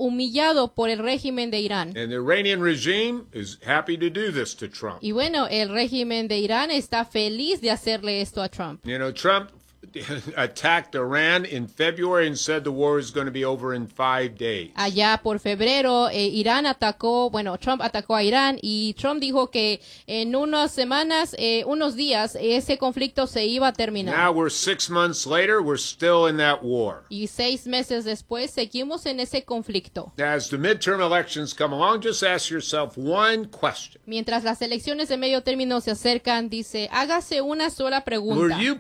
humillado por el régimen de Irán. And the Iranian regime is happy to do this to Trump. Y bueno, el régimen de Irán está feliz de hacerle esto a Trump. You know, Trump attacked Iran in February and said the war is going to be over in 5 days. Allá por febrero, Trump atacó a Irán y Trump dijo que en unas semanas, unos días, ese conflicto se iba a terminar. Now we're 6 months later, we're still in that war. Y 6 meses después, seguimos en ese conflicto. As the midterm elections come along, just ask yourself one question. Mientras las elecciones de medio término se acercan, dice, hágase una sola pregunta.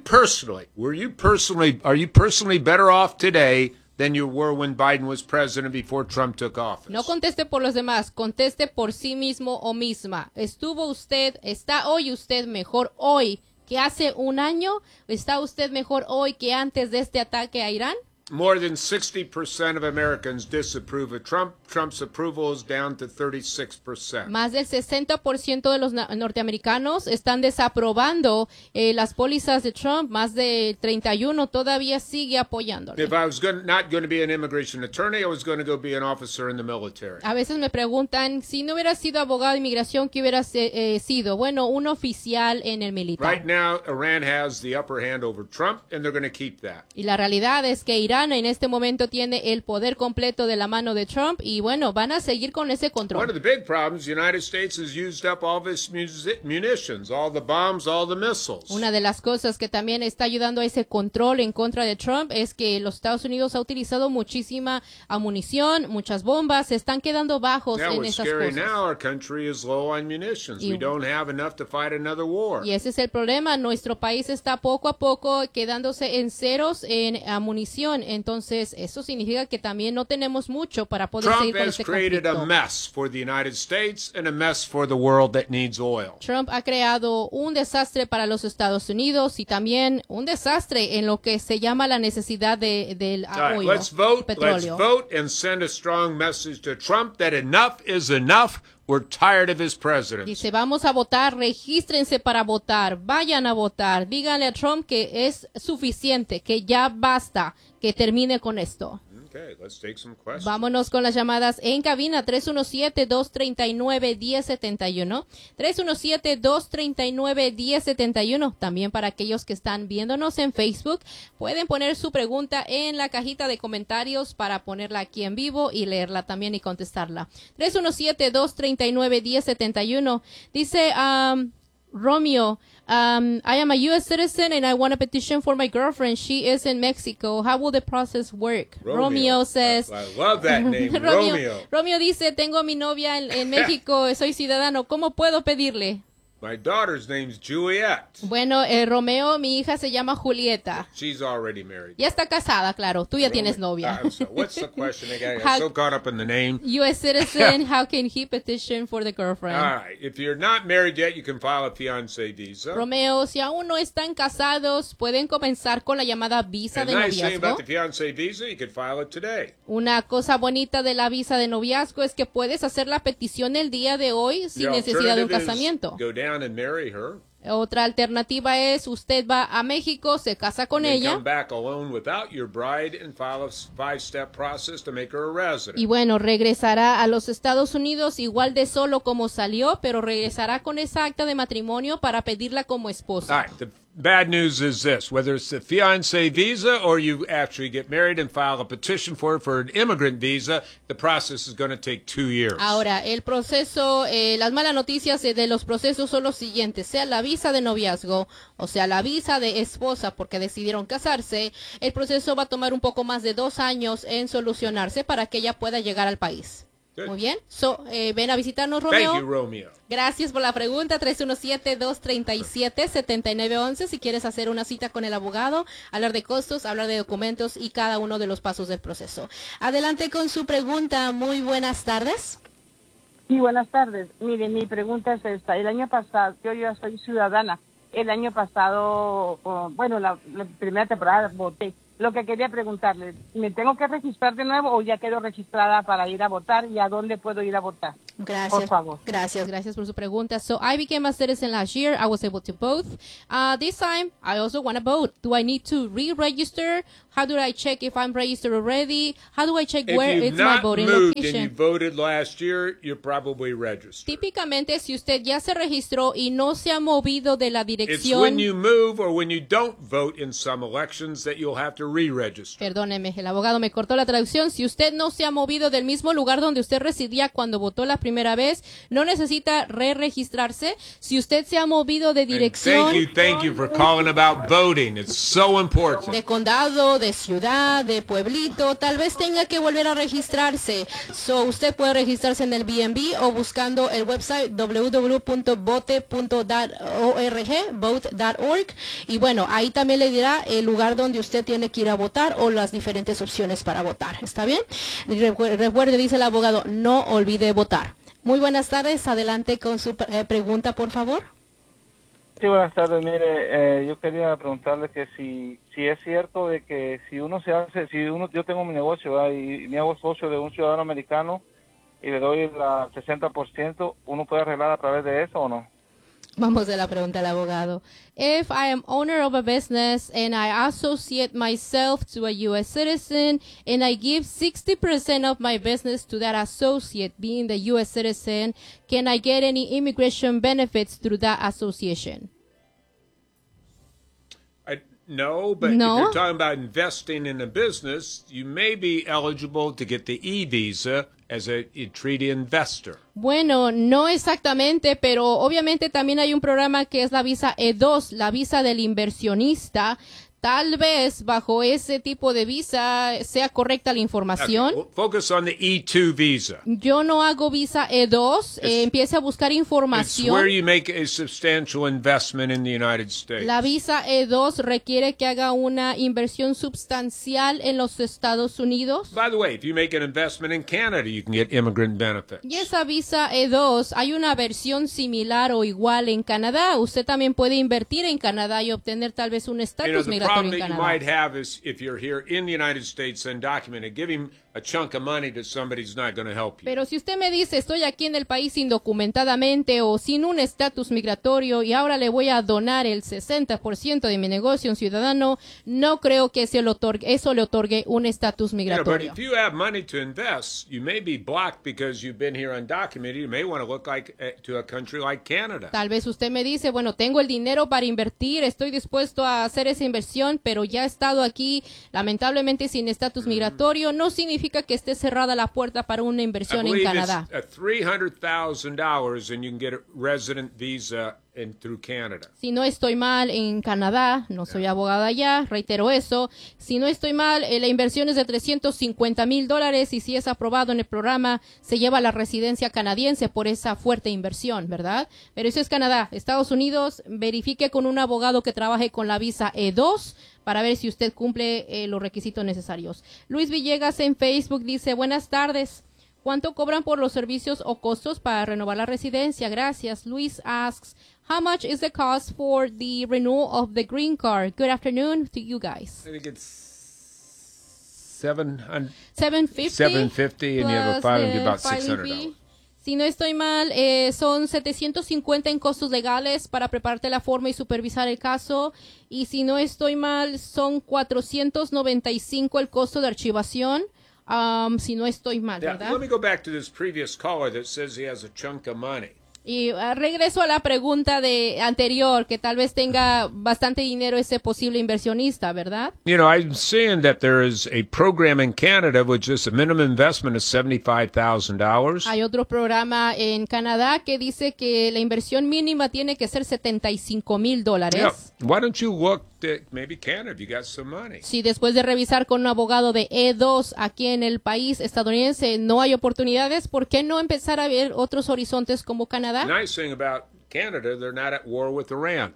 Are you personally better off today than you were when Biden was president before Trump took office? No conteste por los demás, conteste por sí mismo o misma. ¿Está hoy usted mejor hoy que hace un año? ¿Está usted mejor hoy que antes de este ataque a Irán? More than 60% of Americans disapprove of Trump. Trump's approval is down to 36%. Más del 60% de los norteamericanos están desaprobando las pólizas de Trump. Más de 31 todavía sigue apoyándole. If I was not going to be an immigration attorney, I was going to go be an officer in the military. A veces me preguntan, si no hubiera sido abogado de inmigración, ¿qué hubiera sido? Bueno, un oficial en el militar. Right now, Iran has the upper hand over Trump, and they're going to keep that. Y la realidad es que Irán en este momento tiene el poder completo de la mano de Trump y bueno, van a seguir con ese control. One of the big problems, the United States has used up all of its munitions, all the bombs, all the missiles. Una de las cosas que también está ayudando a ese control en contra de Trump es que los Estados Unidos ha utilizado muchísima munición, muchas bombas, se están quedando bajos en esas cosas. Now our country is low on munitions. We don't have enough to fight another war. Y ese es el problema, nuestro país está poco a poco quedándose en ceros en munición. Entonces, eso significa que también no tenemos mucho para poder seguir con este conflicto. Trump ha creado un desastre para los Estados Unidos y también un desastre en lo que se llama la necesidad del oil, petróleo. Let's vote and send a strong message to Trump that enough is enough. We're tired of his presidency. Dice, vamos a votar, regístrense para votar, vayan a votar, díganle a Trump que es suficiente, que ya basta, que termine con esto. Okay, let's take some questions. Vámonos con las llamadas en cabina, 317-239-1071, 317-239-1071. También para aquellos que están viéndonos en Facebook, pueden poner su pregunta en la cajita de comentarios para ponerla aquí en vivo y leerla también y contestarla. 317-239-1071. Dice Romeo, I am a U.S. citizen and I want a petition for my girlfriend. She is in Mexico. How will the process work? Romeo says. I love that name, Romeo. Romeo dice, tengo a mi novia en México, soy ciudadano. ¿Cómo puedo pedirle? My daughter's name's Juliet. Bueno, Romeo, mi hija se llama Julieta. She's already married. Ya está casada, claro. Tú ya tienes novia. What's the question again? I'm so caught up in the name. U.S. citizen, how can he petition for the girlfriend? All right. If you're not married yet, you can file a fiancé visa. Romeo, si aún no están casados, pueden comenzar con la llamada visa de nice thing noviazgo. about the fiancé visa, you can file it today. Una cosa bonita de la visa de noviazgo es que puedes hacer la petición el día de hoy sin necesidad de un casamiento. Go down and marry her. Otra alternativa es usted va a México, se casa con ella. Come back alone without your bride and file a 5-step process to make her a resident. Y bueno, regresará a los Estados Unidos igual de solo como salió, pero regresará con esa acta de matrimonio para pedirla como esposa. All right, the bad news is this: whether it's the fiancé visa or you actually get married and file a petition for an immigrant visa, the process is going to take 2 years. Ahora, el proceso, las malas noticias de los procesos son los siguientes: sea la visa de noviazgo o sea la visa de esposa porque decidieron casarse, el proceso va a tomar un poco más de 2 años en solucionarse para que ella pueda llegar al país. Good. Muy bien. Ven a visitarnos, Romeo. Thank you, Romeo. Gracias por la pregunta. 317-237-7911. Si quieres hacer una cita con el abogado, hablar de costos, hablar de documentos y cada uno de los pasos del proceso. Adelante con su pregunta. Muy buenas tardes. Sí, buenas tardes. Mire, mi pregunta es esta. El año pasado, yo ya soy ciudadana. El año pasado, la primera temporada voté. Lo que quería preguntarle, ¿me tengo que registrar de nuevo o ya quedo registrada para ir a votar y a dónde puedo ir a votar? Gracias. Por favor. Gracias por su pregunta. So I became a citizen last year. I was able to vote. This time, I also want to vote. Do I need to re-register? How do I check if I'm registered already? How do I check If where you've it's my not voting moved and you location? voted last year, you're probably registered. Típicamente, si usted ya se registró y no se ha movido de la It's dirección, when you move or when you don't vote in some elections that you'll have to re-register. perdóneme, el abogado me cortó la traducción. Si usted no se ha movido del mismo lugar donde usted residía cuando votó la primera vez, no necesita re-registrarse. Si usted se ha movido de And dirección, thank you for calling about voting. It's so important. de condado, de ciudad, de pueblito, tal vez tenga que volver a registrarse. So, usted puede registrarse en el BNB o buscando el website vote.org, y bueno, ahí también le dirá el lugar donde usted tiene que ir a votar o las diferentes opciones para votar. ¿Está bien? Recuerde, dice el abogado, no olvide votar. Muy buenas tardes, adelante con su pregunta, por favor. Sí, buenas tardes. Mire, yo quería preguntarle que si es cierto de que si uno yo tengo mi negocio, ¿verdad? Y me hago socio de un ciudadano americano y le doy el 60%, ¿uno puede arreglar a través de eso o no? Vamos a la pregunta al abogado. If I am owner of a business and I associate myself to a U.S. citizen and I give 60% of my business to that associate being the U.S. citizen, can I get any immigration benefits through that association? No, but No? if you're talking about investing in a business, you may be eligible to get the e-visa as a treaty investor. Bueno, no exactamente, pero obviamente también hay un programa que es la visa E2, la visa del inversionista. Tal vez bajo ese tipo de visa sea correcta la información. Okay, well, focus on the E2 visa. Yo no hago visa E2, empiece a buscar It's información. where you make a substantial investment in the United States. La visa E2 requiere que haga una inversión sustancial en los Estados Unidos. By the way, if you make an investment in Canada, you can get immigrant benefits. Y esa visa E2, hay una versión similar o igual en Canadá. Usted también puede invertir en Canadá y obtener tal vez un You know, estatus the migratorio problem en that you Canadá. might have is if you're here in the United States undocumented, giving a chunk of money to somebody who's not going to help you. Pero si usted me dice, estoy aquí en el país indocumentadamente o sin un estatus migratorio y ahora le voy a donar el 60% de mi negocio a un ciudadano, no creo que eso le otorgue un estatus But migratorio. if you have money to invest, you may be blocked because you've been here undocumented. You may want to look like to a country like Canada. Tal vez usted me dice, bueno, tengo el dinero para invertir, estoy dispuesto a hacer esa inversión, pero ya he estado aquí lamentablemente sin estatus migratorio. No significa que esté cerrada la puerta para una I inversión en believe Canadá. it's $300,000 and you can get a resident visa through Canada. Si no estoy mal en Canadá, no soy abogada allá, reitero eso. Si no estoy mal, la inversión es de $350,000 y si es aprobado en el programa, se lleva la residencia canadiense por esa fuerte inversión, ¿verdad? Pero eso es Canadá. Estados Unidos, verifique con un abogado que trabaje con la visa E2 para ver si usted cumple los requisitos necesarios. Luis Villegas en Facebook dice, buenas tardes. ¿Cuánto cobran por los servicios o costos para renovar la residencia? Gracias. Luis asks, how much is the cost for the renewal of the green card? Good afternoon to you guys. I think it's $750 $750 and you have a plus filing fee the about filing $600. fee. Si no estoy mal, son $750 en costos legales para prepararte la forma y supervisar el caso. Y si no estoy mal, son $495 el costo de archivación. Si no estoy mal, Yeah, ¿verdad? let me go back to this previous caller that says he has a chunk of money. Y regreso a la pregunta de anterior, que tal vez tenga bastante dinero ese posible inversionista, ¿verdad? You know, I'm seeing that there is a program in Canada which is a minimum investment of $75,000. Hay otro programa en Canadá que dice que la inversión mínima tiene que ser $75,000. Yeah. Why don't you look at maybe Canada if you got some money? Si después de revisar con un abogado de E2 aquí en el país estadounidense no hay oportunidades, ¿por qué no empezar a ver otros horizontes como Canadá? The nice thing about Canada, they're not at war with Iran.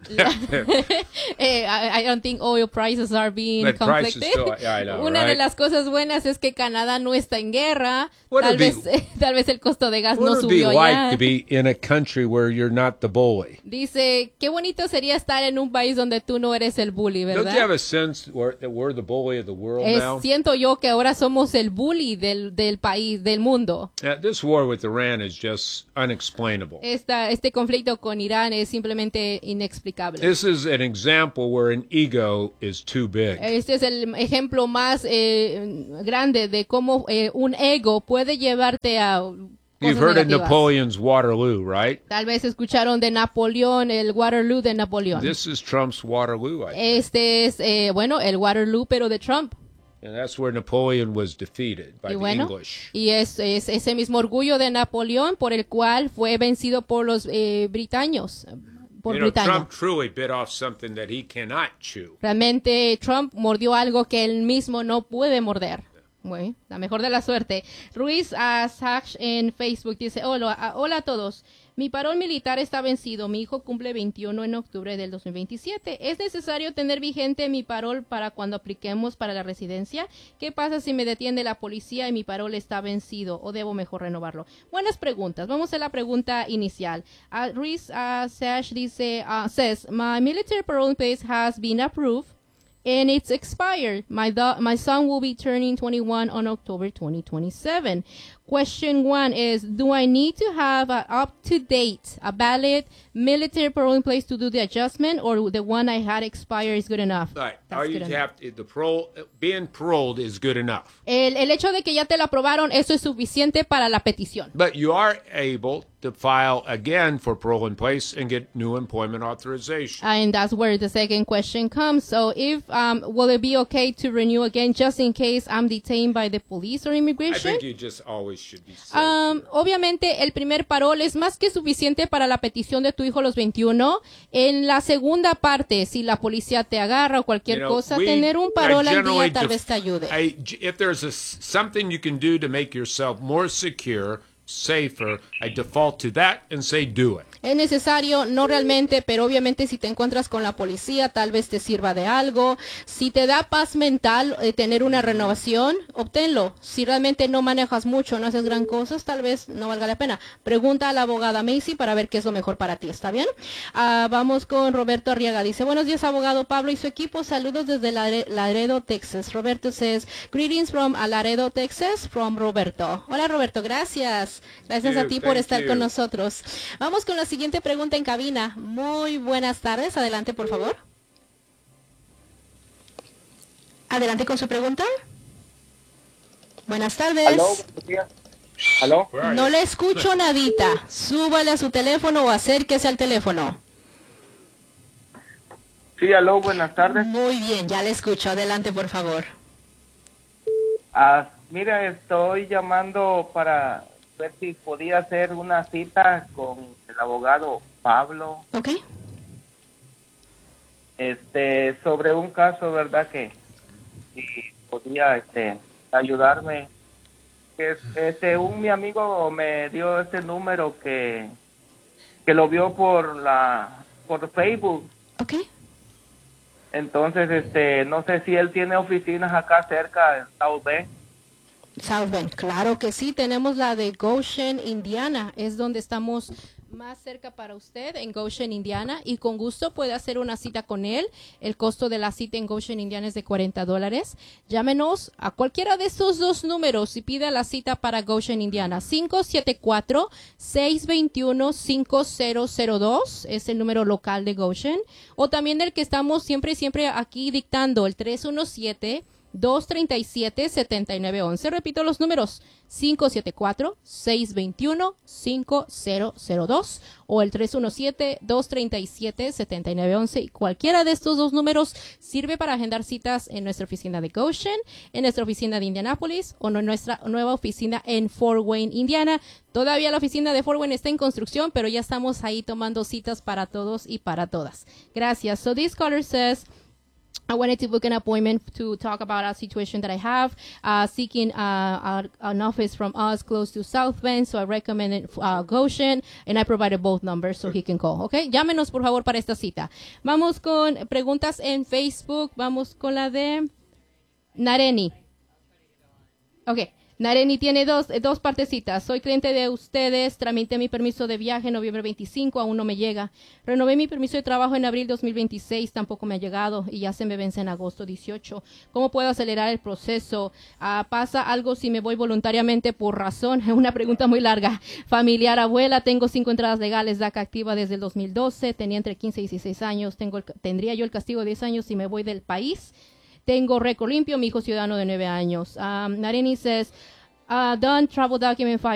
I don't think oil prices are being But prices conflicted. still- I know, Una de right? las cosas buenas es que Canadá no está en guerra. What Tal would be- vez, tal vez el costo de gas What no would it be subió like ya. to be in a country where you're not the bully? Dice, qué bonito sería estar en un país donde tú no eres el bully, Don't you have ¿verdad? a sense that we're the bully of the world now? Siento yo que ahora somos el bully del país, del mundo. This war with Iran is just unexplainable. Este conflicto con Irán es simplemente inexplicable. This is an example where an ego is too big. Este es el ejemplo más grande de cómo un ego puede llevarte a You've cosas heard of negativas. Napoleon's Waterloo, right? Tal vez escucharon de Napoleón, el Waterloo de Napoleón. This is Trump's Waterloo, I think. Este es, bueno, el Waterloo, pero de Trump. And that's where Napoleon was defeated by Y the bueno, English. y es ese mismo orgullo de Napoleón por el cual fue vencido por los britaños. Por You know, Britania. Trump truly bit off something that he cannot chew. Realmente Trump mordió algo que él mismo no puede morder. Bueno, la mejor de la suerte. Ruiz Sash en Facebook dice, hola a todos. Mi parol militar está vencido. Mi hijo cumple 21 en octubre del 2027. ¿Es necesario tener vigente mi parol para cuando apliquemos para la residencia? ¿Qué pasa si me detiene la policía y mi parol está vencido? ¿O debo mejor renovarlo? Buenas preguntas. Vamos a la pregunta inicial. Ruiz Sash dice, says, my military parole place has been approved. And it's expired. My son will be turning 21 on October 2027. Question 1 is, do I need to have a valid military parole in place to do the adjustment, or the one I had expired is good enough? All right. That's good enough. The parole, being paroled is good enough. El hecho de que ya te la aprobaron, eso es suficiente para la petición. But you are able to file again for parole in place and get new employment authorization. And that's where the second question comes. So if, will it be okay to renew again just in case I'm detained by the police or I immigration? think you just always should be safe. Obviamente el primer parol es más que suficiente para la petición de tu hijo a los 21. En la segunda parte, si la policía te agarra o cualquier cosa, tener un parol al día tal vez te ayude. If there's something you can do to make yourself more secure, safer, I default to that and say do it. Es necesario, no realmente, pero obviamente si te encuentras con la policía, tal vez te sirva de algo. Si te da paz mental tener una renovación, obténlo. Si realmente no manejas mucho, no haces gran cosas, tal vez no valga la pena. Pregunta a la abogada Macy para ver qué es lo mejor para ti, ¿está bien? Vamos con Roberto Arriaga. Dice, buenos días, abogado Pablo y su equipo. Saludos desde Laredo, Texas. Roberto says, greetings from Laredo, Texas, from Roberto. Hola, Roberto, gracias. Gracias a ti por estar con nosotros. Vamos con la siguiente pregunta en cabina. Muy buenas tardes. Adelante, por favor. Adelante con su pregunta. Buenas tardes. Aló, buenos días. Aló. No le escucho nadita. Súbale a su teléfono o acérquese al teléfono. Sí, aló, buenas tardes. Muy bien, ya le escucho. Adelante, por favor. Mira, estoy llamando para ver si podía hacer una cita con el abogado Pablo, ¿Ok? sobre un caso, ¿verdad? Que si podía ayudarme. Mi amigo me dio este número que lo vio por Facebook. ¿Ok? Entonces, no sé si él tiene oficinas acá cerca en South Bend. South Bend, claro que sí, tenemos la de Goshen, Indiana, es donde estamos más cerca para usted, en Goshen, Indiana, y con gusto puede hacer una cita con él. El costo de la cita en Goshen, Indiana es de $40. Llámenos a cualquiera de estos dos números y pida la cita para Goshen, Indiana. 574-621-5002 es el número local de Goshen, o también el que estamos siempre aquí dictando, el 317-237-7911. Repito los números, 574-621-5002 o el 317-237-7911. Y cualquiera de estos dos números sirve para agendar citas en nuestra oficina de Goshen, en nuestra oficina de Indianapolis o en nuestra nueva oficina en Fort Wayne, Indiana. Todavía la oficina de Fort Wayne está en construcción, pero ya estamos ahí tomando citas para todos y para todas. Gracias. So this caller says, I wanted to book an appointment to talk about a situation that I have, seeking an office from us close to South Bend, so I recommended Goshen, and I provided both numbers so he can call, okay? Llámenos, por favor, para esta cita. Vamos con preguntas en Facebook. Vamos con la de Nareni. Okay. Nareni tiene dos partecitas. Soy cliente de ustedes. Tramité mi permiso de viaje en noviembre 25. Aún no me llega. Renové mi permiso de trabajo en abril 2026. Tampoco me ha llegado y ya se me vence en agosto 18. ¿Cómo puedo acelerar el proceso? ¿Pasa algo si me voy voluntariamente por razón? Una pregunta muy larga. Familiar, abuela. Tengo 5 entradas legales DACA activa desde el 2012. Tenía entre 15 y 16 años. Tendría yo el castigo de 10 años si me voy del país. Tengo récord limpio, mi hijo ciudadano de 9 años. Nareni says, done travel document 5